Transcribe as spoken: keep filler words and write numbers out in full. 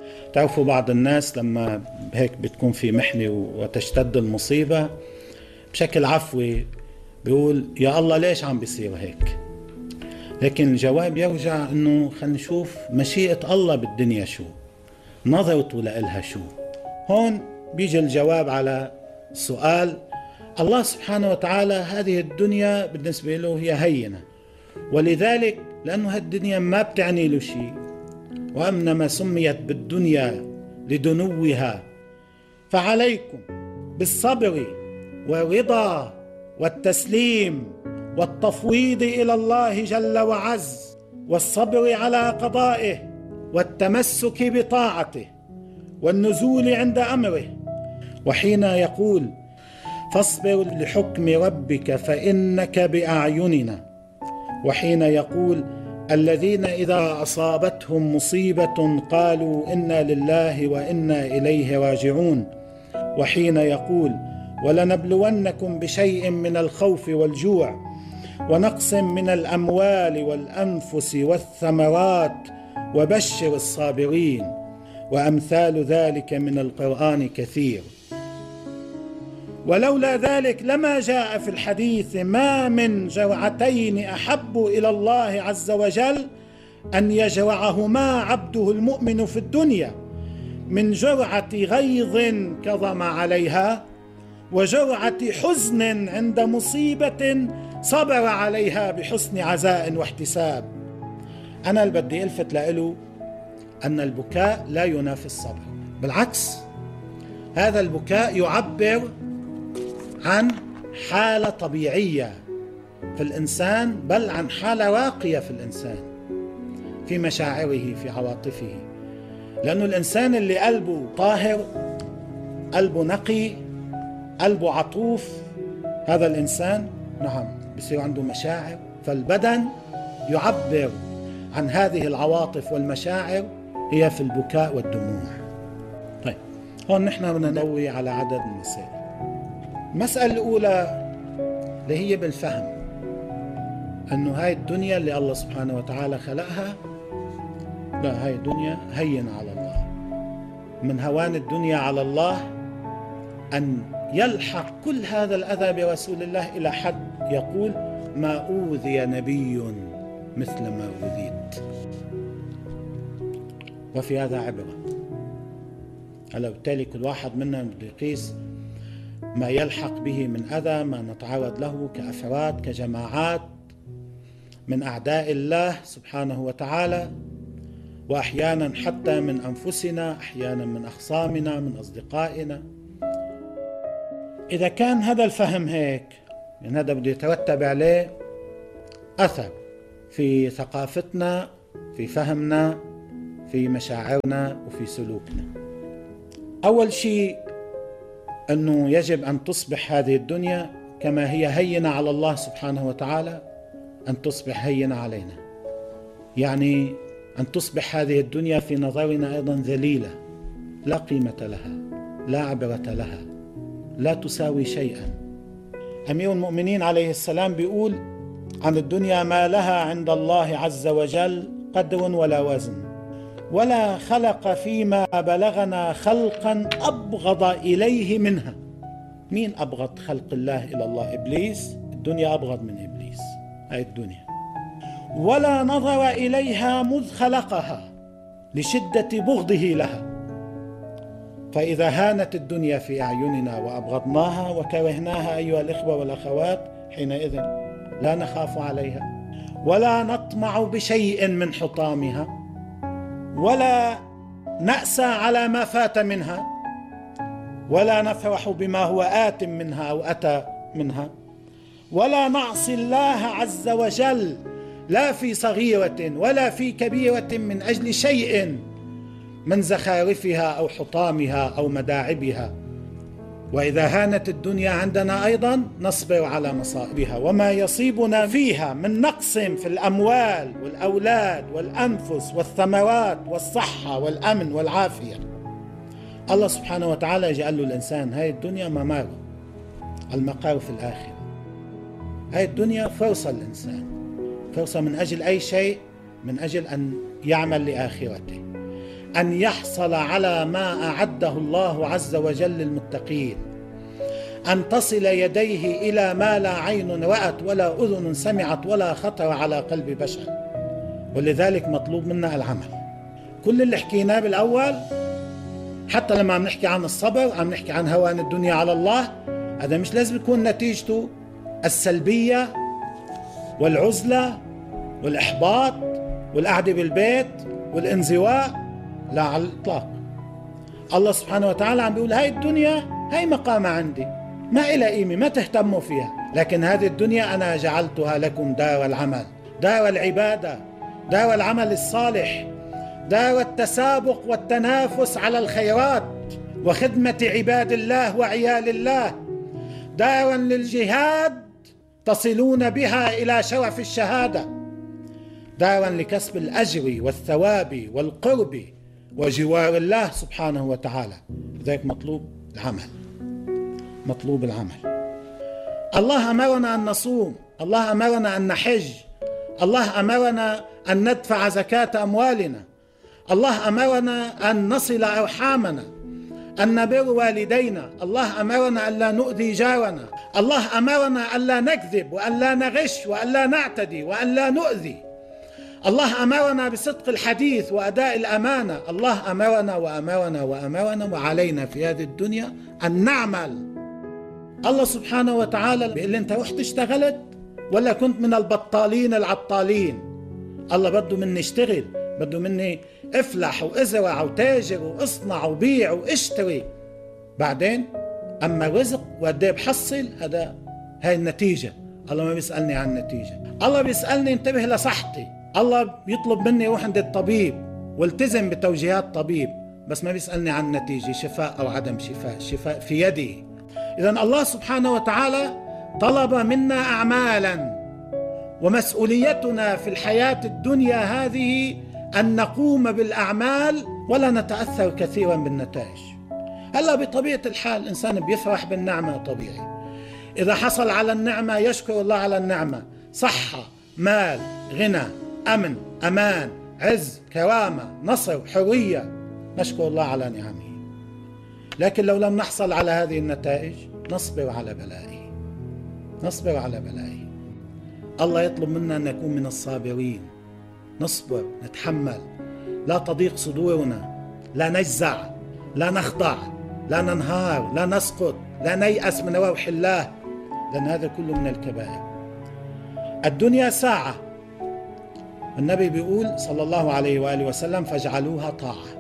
تعرفوا بعض الناس لما هيك بتكون في محنة وتشتد المصيبة بشكل عفوي بيقول يا الله ليش عم بيصير هيك؟ لكن الجواب يرجع انه خلينا نشوف مشيئة الله بالدنيا شو، نظرته لإلها شو. هون بيجي الجواب على سؤال الله سبحانه وتعالى. هذه الدنيا بالنسبة له هي هينة، ولذلك لأنه هالدنيا ما بتعني له شيء، وأنما سميت بالدنيا لدنوها، فعليكم بالصبر والرضا والتسليم والتفويض إلى الله جل وعز، والصبر على قضائه، والتمسك بطاعته، والنزول عند أمره. وحين يقول فاصبر لحكم ربك فإنك بأعيننا، وحين يقول الذين إذا أصابتهم مصيبة قالوا إنا لله وإنا إليه راجعون، وحين يقول ولنبلونكم بشيء من الخوف والجوع ونقص من الأموال والأنفس والثمرات وبشر الصابرين، وأمثال ذلك من القرآن كثير. ولولا ذلك لما جاء في الحديث ما من جرعتين أحب إلى الله عز وجل أن يجرعهما عبده المؤمن في الدنيا من جرعة غيظ كظم عليها، وجرعة حزن عند مصيبة صبر عليها بحسن عزاء واحتساب. أنا اللي بدي ألفت له أن البكاء لا ينافي الصبر، بالعكس هذا البكاء يعبر عن حالة طبيعية في الإنسان، بل عن حالة راقية في الإنسان في مشاعره في عواطفه. لأنه الإنسان اللي قلبه طاهر، قلبه نقي، قلبه عطوف، هذا الإنسان نعم بصير عنده مشاعر، فالبدن يعبر عن هذه العواطف والمشاعر هي في البكاء والدموع. طيب هون نحن بدنا نضوي على عدد المسائل. المسألة الأولى اللي هي بالفهم أنه هاي الدنيا اللي الله سبحانه وتعالى خلقها، لا هاي الدنيا هينة على الله. من هوان الدنيا على الله أن يلحق كل هذا الأذى برسول الله إلى حد يقول ما أوذي نبي مثل ما أوذيت. وفي هذا عبرة. هلا بالتالي كل واحد منا بده يقيس ما يلحق به من أذى، ما نتعرض له كأفراد كجماعات من أعداء الله سبحانه وتعالى، وأحيانا حتى من أنفسنا، أحيانا من أخصامنا، من أصدقائنا. إذا كان هذا الفهم هيك، يعني هذا بده يترتب عليه أثر في ثقافتنا، في فهمنا، في مشاعرنا، وفي سلوكنا. أول شيء أنه يجب أن تصبح هذه الدنيا كما هي هينة على الله سبحانه وتعالى أن تصبح هينة علينا، يعني أن تصبح هذه الدنيا في نظرنا أيضا ذليلة لا قيمة لها، لا عبرة لها، لا تساوي شيئا. أمير المؤمنين عليه السلام بيقول عن الدنيا ما لها عند الله عز وجل قدر ولا وزن، ولا خلق فيما بلغنا خلقا أبغض إليه منها. مين أبغض خلق الله إلى الله؟ إبليس. الدنيا أبغض من إبليس هاي الدنيا. ولا نظر إليها مذ خلقها لشدة بغضه لها. فإذا هانت الدنيا في أعيننا وأبغضناها وكرهناها أيها الإخوة والأخوات، حينئذ لا نخاف عليها ولا نطمع بشيء من حطامها، ولا نأسى على ما فات منها، ولا نفرح بما هو آت منها أو أتى منها، ولا نعصي الله عز وجل لا في صغيرة ولا في كبيرة من أجل شيء من زخارفها أو حطامها أو مداعبها. وإذا هانت الدنيا عندنا أيضا نصبر على مصائبها وما يصيبنا فيها من نقص في الأموال والأولاد والأنفس والثمرات والصحة والأمن والعافية. الله سبحانه وتعالى جعل له الإنسان هاي الدنيا ممارة، المقار في الآخرة. هاي الدنيا فرصة للإنسان، فرصة من أجل أي شيء، من أجل أن يعمل لآخرته. أن يحصل على ما أعده الله عز وجل للمتقين، أن تصل يديه إلى ما لا عين رأت ولا أذن سمعت ولا خطر على قلب بشر. ولذلك مطلوب منا العمل. كل اللي حكيناه بالأول، حتى لما عم نحكي عن الصبر عم نحكي عن هوان الدنيا على الله، هذا مش لازم يكون نتيجته السلبية والعزلة والإحباط والقعدة بالبيت والانزواء، لا على الإطلاق. الله سبحانه وتعالى عم بيقول هاي الدنيا هاي مقامة عندي، ما إلها قيمة، ما تهتموا فيها، لكن هذه الدنيا أنا جعلتها لكم دار العمل، دار العبادة، دار العمل الصالح، دار التسابق والتنافس على الخيرات وخدمة عباد الله وعيال الله، دارا للجهاد تصلون بها إلى شرف الشهادة، دارا لكسب الأجر والثواب والقرب وجوار الله سبحانه وتعالى. لذلك مطلوب العمل، مطلوب العمل. الله أمرنا أن نصوم، الله أمرنا أن نحج، الله أمرنا أن ندفع زكاة أموالنا، الله أمرنا أن نصل أرحامنا، أن نبر والدينا، الله أمرنا أن لا نؤذي جارنا، الله أمرنا أن لا نكذب وأن لا نغش وأن لا نعتدي وأن لا نؤذي، الله أمرنا بصدق الحديث وأداء الأمانة، الله أمرنا وأمرنا وأمرنا وعلينا في هذه الدنيا أن نعمل. الله سبحانه وتعالى بيقول لي أنت رحت اشتغلت ولا كنت من البطالين العطالين؟ الله بده مني اشتغل، بده مني افلح وازرع وتاجر واصنع وبيع واشتري. بعدين اما الرزق وقد ايه بحصل، هذا هاي النتيجه. الله ما بيسالني عن النتيجه، الله بيسالني انتبه لصحتي، الله بيطلب مني روح عند الطبيب والتزم بتوجيهات الطبيب، بس ما بيسالني عن النتيجه، شفاء او عدم شفاء، الشفاء في يده. اذا الله سبحانه وتعالى طلب منا اعمالا، ومسؤوليتنا في الحياه الدنيا هذه أن نقوم بالأعمال ولا نتأثر كثيرا بالنتائج. هلا بطبيعة الحال الإنسان بيفرح بالنعمة طبيعي، إذا حصل على النعمة يشكر الله على النعمة، صحة، مال، غنى، أمن، أمان، عز، كرامة، نصر، حرية، نشكر الله على نعمه. لكن لو لم نحصل على هذه النتائج نصبر على بلائه، نصبر على بلائه. الله يطلب منا أن نكون من الصابرين، نصبر، نتحمل، لا تضيق صدورنا، لا نجزع، لا نخضع، لا ننهار، لا نسقط، لا نيأس من روح الله، لأن هذا كله من الكبائر. الدنيا ساعة، النبي بيقول صلى الله عليه وآله وسلم فاجعلوها طاعة.